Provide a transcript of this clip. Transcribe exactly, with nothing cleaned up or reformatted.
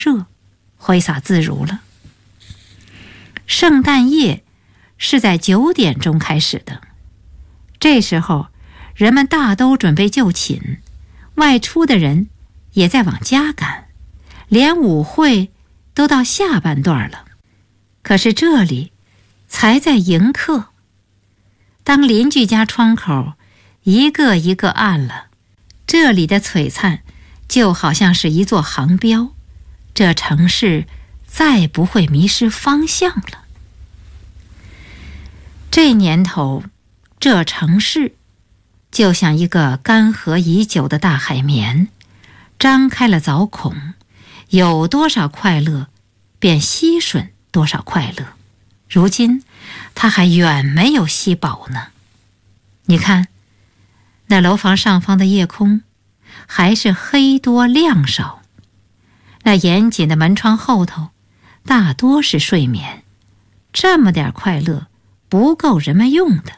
热，挥洒自如了。圣诞夜是在九点钟开始的，这时候人们大都准备就寝，外出的人也在往家赶，连舞会都到下半段了。可是这里才在迎客。当邻居家窗口一个一个暗了，这里的璀璨就好像是一座航标，这城市再不会迷失方向了。这年头，这城市就像一个干涸已久的大海绵，张开了凿孔，有多少快乐便吸吮多少快乐。如今它还远没有吸饱呢。你看，那楼房上方的夜空还是黑多亮少，那严谨的门窗后头大多是睡眠，这么点快乐不够人们用的。